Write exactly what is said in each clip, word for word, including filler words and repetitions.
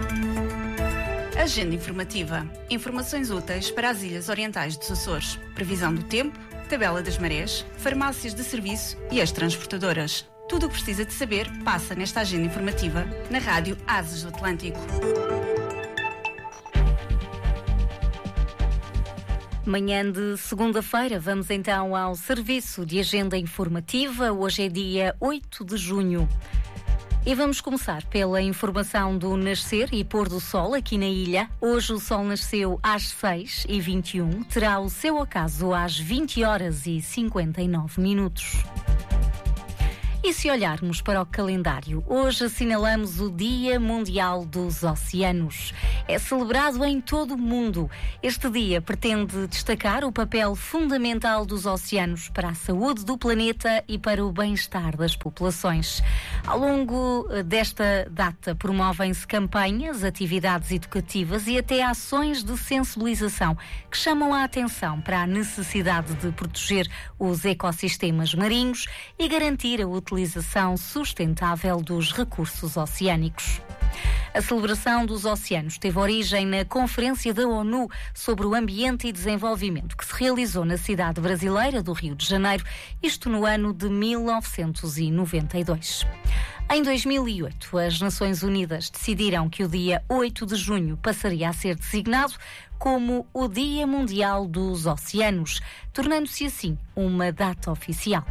Agenda informativa. Informações úteis para as Ilhas Orientais dos Açores. Previsão do tempo, tabela das marés, farmácias de serviço e as transportadoras. Tudo o que precisa de saber passa nesta agenda informativa na Rádio Asas do Atlântico. Manhã de segunda-feira, vamos então ao serviço de agenda informativa. Hoje é dia oito de junho. E vamos começar pela informação do nascer e pôr do sol aqui na ilha. Hoje o sol nasceu às seis e vinte e um, terá o seu ocaso às vinte horas e cinquenta e nove minutos. E se olharmos para o calendário, hoje assinalamos o Dia Mundial dos Oceanos. É celebrado em todo o mundo. Este dia pretende destacar o papel fundamental dos oceanos para a saúde do planeta e para o bem-estar das populações. Ao longo desta data, promovem-se campanhas, atividades educativas e até ações de sensibilização que chamam a atenção para a necessidade de proteger os ecossistemas marinhos e garantir a utilização sustentável dos recursos oceânicos. A celebração dos oceanos teve origem na Conferência da ONU sobre o Ambiente e Desenvolvimento, que se realizou na cidade brasileira do Rio de Janeiro, isto no ano de mil novecentos e noventa e dois. Em dois mil e oito, as Nações Unidas decidiram que o dia oito de junho passaria a ser designado como o Dia Mundial dos Oceanos, tornando-se assim uma data oficial.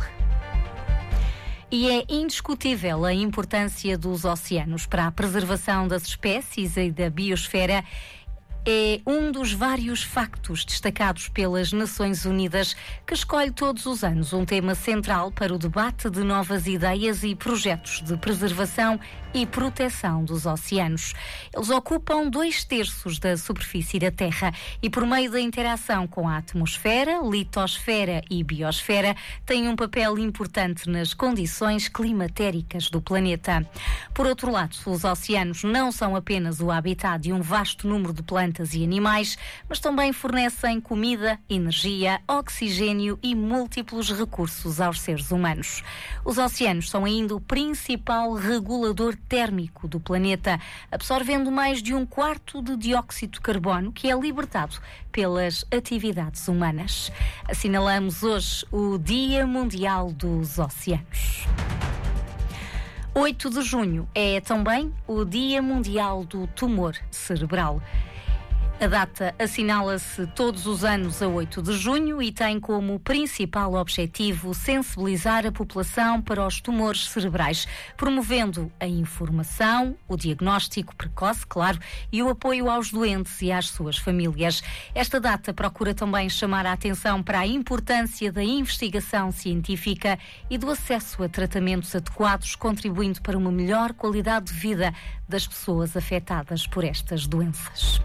E é indiscutível a importância dos oceanos para a preservação das espécies e da biosfera. É um dos vários factos destacados pelas Nações Unidas, que escolhe todos os anos um tema central para o debate de novas ideias e projetos de preservação e proteção dos oceanos. Eles ocupam dois terços da superfície da Terra e, por meio da interação com a atmosfera, litosfera e biosfera, têm um papel importante nas condições climatéricas do planeta. Por outro lado, os oceanos não são apenas o habitat de um vasto número de plantas e animais, mas também fornecem comida, energia, oxigênio e múltiplos recursos aos seres humanos. Os oceanos são ainda o principal regulador térmico do planeta, absorvendo mais de um quarto de dióxido de carbono que é libertado pelas atividades humanas. Assinalamos hoje o Dia Mundial dos Oceanos. oito de junho é também o Dia Mundial do Tumor Cerebral. A data assinala-se todos os anos a oito de junho e tem como principal objetivo sensibilizar a população para os tumores cerebrais, promovendo a informação, o diagnóstico precoce, claro, e o apoio aos doentes e às suas famílias. Esta data procura também chamar a atenção para a importância da investigação científica e do acesso a tratamentos adequados, contribuindo para uma melhor qualidade de vida das pessoas afetadas por estas doenças.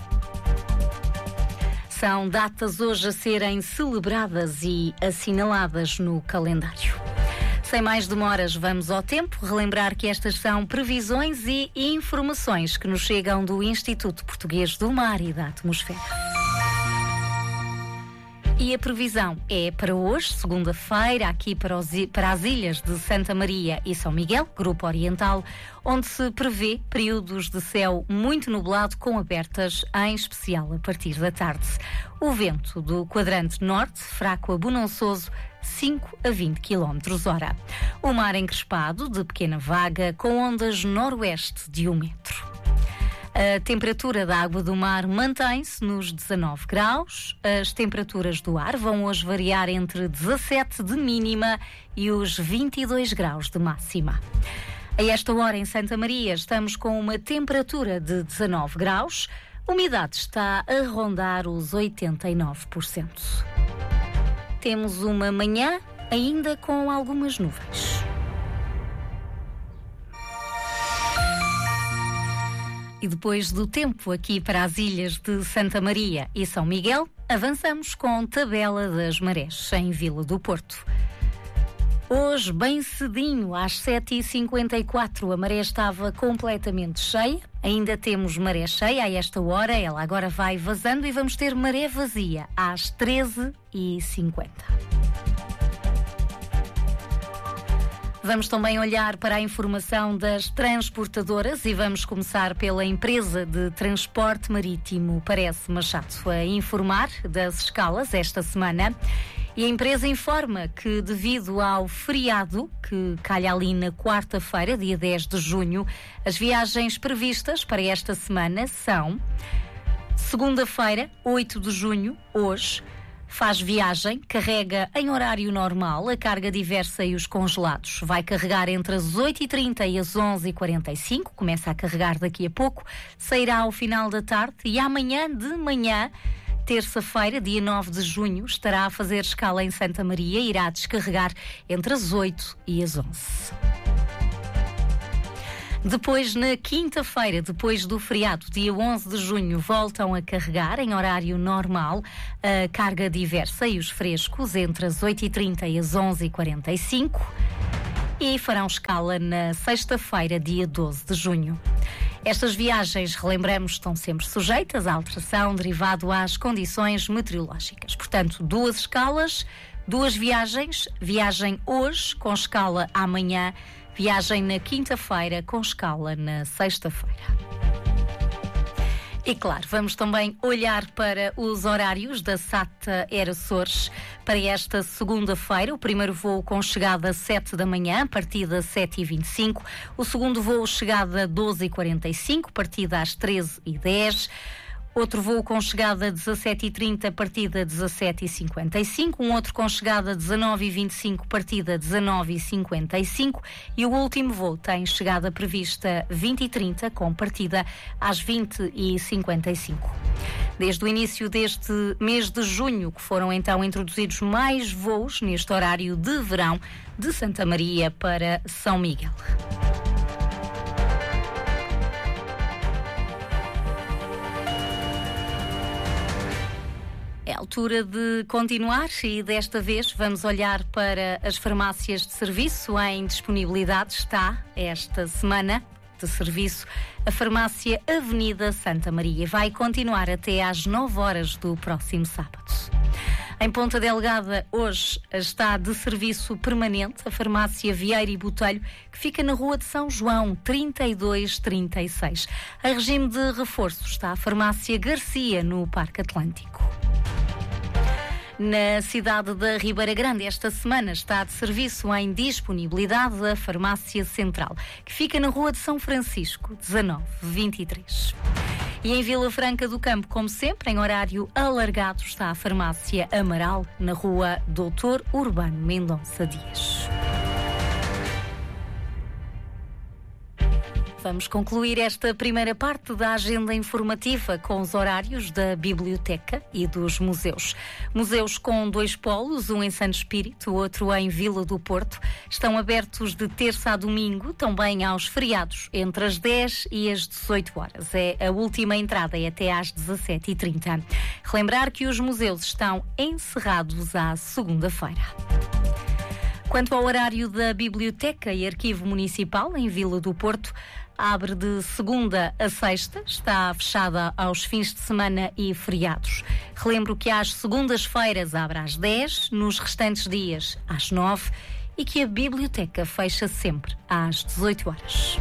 São datas hoje a serem celebradas e assinaladas no calendário. Sem mais demoras, vamos ao tempo. Relembrar que estas são previsões e informações que nos chegam do Instituto Português do Mar e da Atmosfera. E a previsão é para hoje, segunda-feira, aqui para, os, para as ilhas de Santa Maria e São Miguel, Grupo Oriental, onde se prevê períodos de céu muito nublado com abertas, em especial a partir da tarde. O vento do quadrante norte, fraco a bonançoso, cinco a vinte quilómetros hora. O mar encrespado, de pequena vaga, com ondas noroeste de um metro. A temperatura da água do mar mantém-se nos dezanove graus. As temperaturas do ar vão hoje variar entre dezassete de mínima e os vinte e dois graus de máxima. A esta hora em Santa Maria estamos com uma temperatura de dezanove graus. A umidade está a rondar os oitenta e nove por cento. Temos uma manhã ainda com algumas nuvens. E depois do tempo aqui para as ilhas de Santa Maria e São Miguel, avançamos com tabela das marés em Vila do Porto. Hoje, bem cedinho, às sete e cinquenta e quatro, a maré estava completamente cheia. Ainda temos maré cheia a esta hora, ela agora vai vazando e vamos ter maré vazia às treze e cinquenta. Vamos também olhar para a informação das transportadoras e vamos começar pela empresa de transporte marítimo Parece Machado a informar das escalas esta semana. E a empresa informa que, devido ao feriado que calha ali na quarta-feira, dia dez de junho, as viagens previstas para esta semana são: segunda-feira, oito de junho, hoje, faz viagem, carrega em horário normal a carga diversa e os congelados. Vai carregar entre as oito e trinta e as onze e quarenta e cinco, começa a carregar daqui a pouco, sairá ao final da tarde e amanhã de manhã, terça-feira, dia nove de junho, estará a fazer escala em Santa Maria e irá descarregar entre as oito e as onze. Depois, na quinta-feira, depois do feriado, dia onze de junho, voltam a carregar em horário normal a carga diversa e os frescos entre as oito e trinta e as onze e quarenta e cinco e farão escala na sexta-feira, dia doze de junho. Estas viagens, relembramos, estão sempre sujeitas à alteração derivado às condições meteorológicas. Portanto, duas escalas, duas viagens, viagem hoje com escala amanhã, viagem na quinta-feira com escala na sexta-feira. E claro, vamos também olhar para os horários da SATA Air Açores para esta segunda-feira. O primeiro voo com chegada às sete da manhã, partida às sete e vinte e cinco. O segundo voo chegada às doze e quarenta e cinco, partida às treze e dez. Outro voo com chegada a dezassete e trinta, partida a dezassete e cinquenta e cinco. Um outro com chegada a dezanove e vinte e cinco, partida a dezanove e cinquenta e cinco. E o último voo tem chegada prevista vinte e trinta, com partida às vinte e cinquenta e cinco. Desde o início deste mês de junho, que foram então introduzidos mais voos neste horário de verão de Santa Maria para São Miguel. É a altura de continuar e desta vez vamos olhar para as farmácias de serviço. Em disponibilidade está esta semana de serviço a farmácia Avenida Santa Maria. Vai continuar até às nove horas do próximo sábado. Em Ponta Delgada, hoje está de serviço permanente a farmácia Vieira e Botelho, que fica na Rua de São João, trinta e dois trinta e seis. A regime de reforço está a farmácia Garcia, no Parque Atlântico. Na cidade da Ribeira Grande, esta semana está de serviço em disponibilidade a Farmácia Central, que fica na Rua de São Francisco, dezanove vinte e três. E em Vila Franca do Campo, como sempre, em horário alargado, está a Farmácia Amaral, na Rua doutor Urbano Mendonça Dias. Vamos concluir esta primeira parte da agenda informativa com os horários da biblioteca e dos museus. Museus com dois polos, um em Santo Espírito, outro em Vila do Porto, estão abertos de terça a domingo, também aos feriados, entre as dez e as dezoito horas. É a última entrada, é até às dezassete e trinta. Relembrar que os museus estão encerrados à segunda-feira. Quanto ao horário da Biblioteca e Arquivo Municipal em Vila do Porto, abre de segunda a sexta, está fechada aos fins de semana e feriados. Relembro que às segundas-feiras abre às dez, nos restantes dias às nove e que a biblioteca fecha sempre às dezoito horas.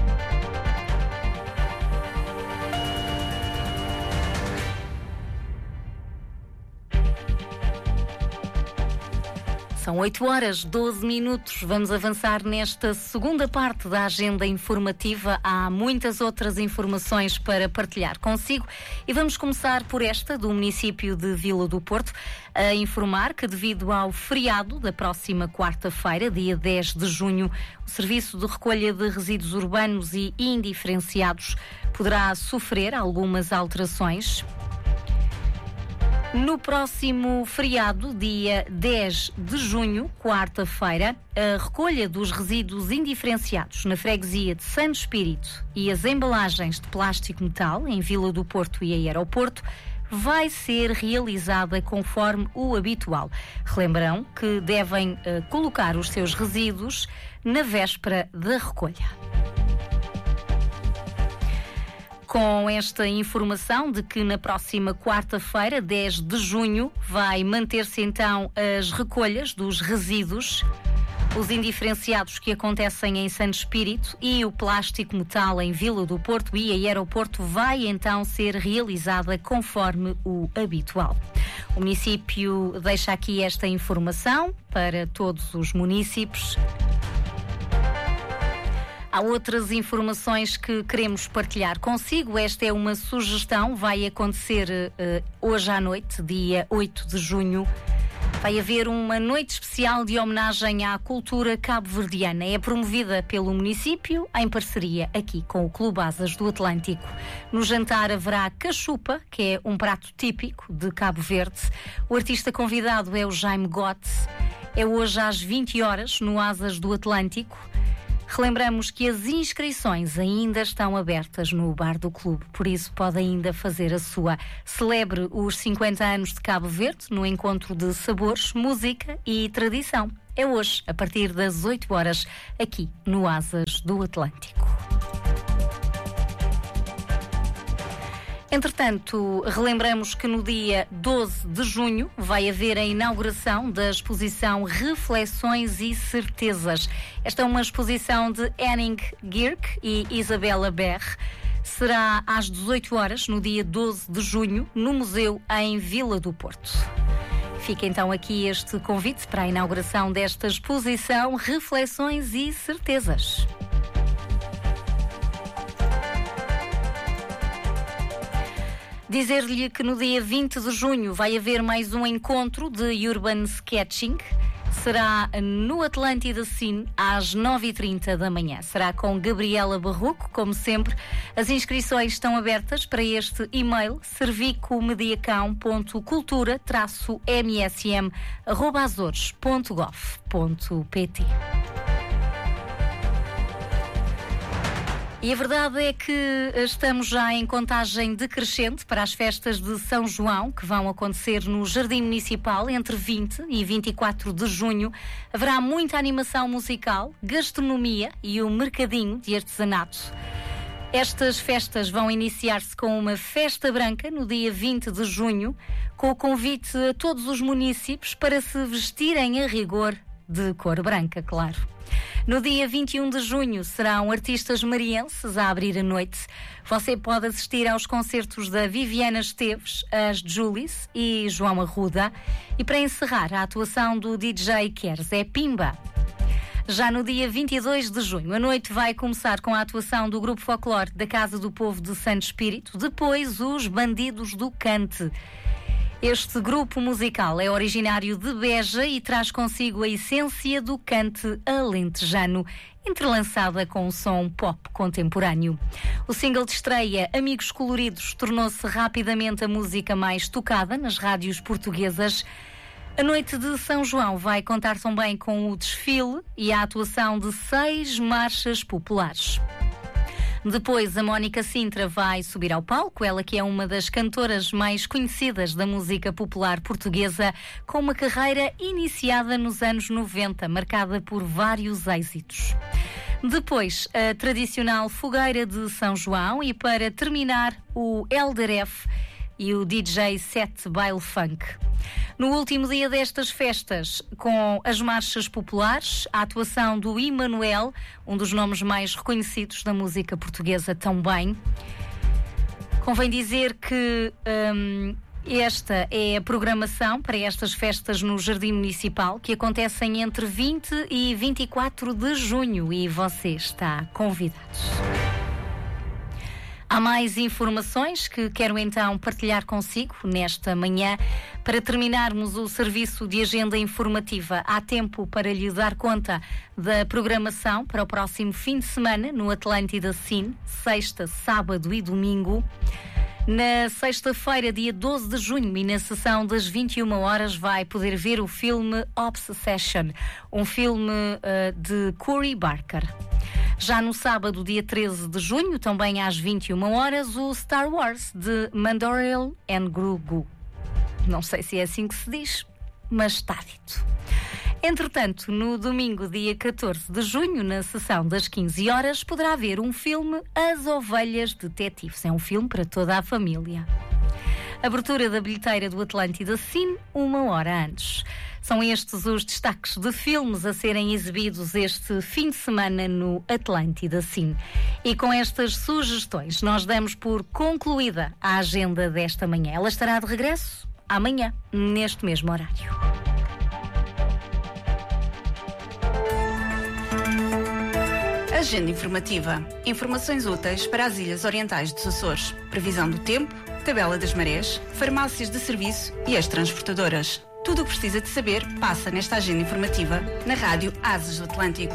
São oito horas, doze minutos. Vamos avançar nesta segunda parte da agenda informativa. Há muitas outras informações para partilhar consigo e vamos começar por esta do município de Vila do Porto, a informar que devido ao feriado da próxima quarta-feira, dia dez de junho, o serviço de recolha de resíduos urbanos e indiferenciados poderá sofrer algumas alterações. No próximo feriado, dia dez de junho, quarta-feira, a recolha dos resíduos indiferenciados na freguesia de Santo Espírito e as embalagens de plástico-metal em Vila do Porto e Aeroporto vai ser realizada conforme o habitual. Relembram que devem uh, colocar os seus resíduos na véspera da recolha. Com esta informação de que na próxima quarta-feira, dez de junho, vai manter-se então as recolhas dos resíduos os indiferenciados que acontecem em Santo Espírito e o plástico metal em Vila do Porto e Aeroporto vai então ser realizada conforme o habitual. O município deixa aqui esta informação para todos os munícipes. Há outras informações que queremos partilhar consigo. Esta é uma sugestão, vai acontecer uh, hoje à noite, dia oito de junho. Vai haver uma noite especial de homenagem à cultura cabo-verdiana. É promovida pelo município em parceria aqui com o Clube Asas do Atlântico. No jantar haverá cachupa, que é um prato típico de Cabo Verde. O artista convidado é o Jaime Goetz. É hoje às vinte horas no Asas do Atlântico. Relembramos que as inscrições ainda estão abertas no bar do clube, por isso pode ainda fazer a sua. Celebre os cinquenta anos de Cabo Verde no encontro de sabores, música e tradição. É hoje, a partir das oito horas, aqui no Asas do Atlântico. Entretanto, relembramos que no dia doze de junho vai haver a inauguração da exposição Reflexões e Certezas. Esta é uma exposição de Henning Gierk e Isabela Berre. Será às dezoito horas, no dia doze de junho, no Museu em Vila do Porto. Fica então aqui este convite para a inauguração desta exposição Reflexões e Certezas. Dizer-lhe que no dia vinte de junho vai haver mais um encontro de Urban Sketching. Será no Atlântida Cine às nove e trinta da manhã. Será com Gabriela Barroco, como sempre. As inscrições estão abertas para este e-mail servicomediacão ponto cultura traço m s m arroba azores ponto gov ponto p t. E a verdade é que estamos já em contagem decrescente para as festas de São João, que vão acontecer no Jardim Municipal entre vinte e vinte e quatro de junho. Haverá muita animação musical, gastronomia e o mercadinho de artesanato. Estas festas vão iniciar-se com uma festa branca no dia vinte de junho, com o convite a todos os munícipes para se vestirem a rigor de cor branca, claro. No dia vinte e um de junho serão artistas marienses a abrir a noite. Você pode assistir aos concertos da Viviana Esteves, as Julis e João Arruda. E para encerrar, a atuação do D J Kerzé Pimba. Já no dia vinte e dois de junho, a noite vai começar com a atuação do Grupo Folclore da Casa do Povo de Santo Espírito, depois os Bandidos do Cante. Este grupo musical é originário de Beja e traz consigo a essência do cante alentejano, entrelaçada com um som pop contemporâneo. O single de estreia, Amigos Coloridos, tornou-se rapidamente a música mais tocada nas rádios portuguesas. A noite de São João vai contar também com o desfile e a atuação de seis marchas populares. Depois, a Mónica Sintra vai subir ao palco, ela que é uma das cantoras mais conhecidas da música popular portuguesa, com uma carreira iniciada nos anos noventa, marcada por vários êxitos. Depois, a tradicional fogueira de São João e, para terminar, o Elder F e o D J Set Baile Funk. No último dia destas festas, com as marchas populares, a atuação do Emanuel, um dos nomes mais reconhecidos da música portuguesa também. Convém dizer que hum, esta é a programação para estas festas no Jardim Municipal, que acontecem entre vinte e vinte e quatro de junho, e você está convidado. Há mais informações que quero então partilhar consigo nesta manhã. Para terminarmos o serviço de agenda informativa, há tempo para lhe dar conta da programação para o próximo fim de semana no Atlântida Cine, sexta, sábado e domingo. Na sexta-feira, dia doze de junho, e na sessão das vinte e uma horas, vai poder ver o filme Obsession, um filme uh, de Corey Barker. Já no sábado, dia treze de junho, também às vinte e uma horas, o Star Wars de Mandalorian and Grogu. Não sei se é assim que se diz, mas está dito. Entretanto, no domingo, dia catorze de junho, na sessão das quinze horas, poderá ver um filme, As Ovelhas Detetives. É um filme para toda a família. Abertura da bilheteira do Atlântida Cine uma hora antes. São estes os destaques de filmes a serem exibidos este fim de semana no Atlântida Cine. E com estas sugestões, nós damos por concluída a agenda desta manhã. Ela estará de regresso amanhã, neste mesmo horário. Agenda informativa. Informações úteis para as Ilhas Orientais dos Açores. Previsão do tempo, tabela das marés, farmácias de serviço e as transportadoras. Tudo o que precisa de saber passa nesta agenda informativa na Rádio Asas do Atlântico.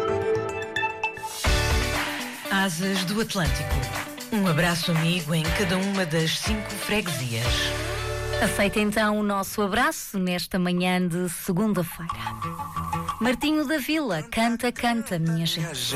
Asas do Atlântico. Um abraço amigo em cada uma das cinco freguesias. Aceita então o nosso abraço nesta manhã de segunda-feira. Martinho da Vila, canta, canta, minha gente.